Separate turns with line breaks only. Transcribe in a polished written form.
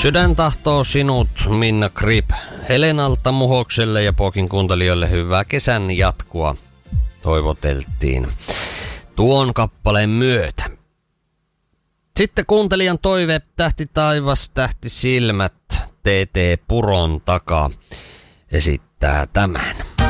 Sydän tahtoo sinut, Minna Grip. Helenalta Muhokselle ja Pokin kuuntelijoille hyvää kesän jatkua toivoteltiin tuon kappaleen myötä. Sitten kuuntelijan toive, Tähti taivas, tähti silmät, TT Puron takaa esittää tämän.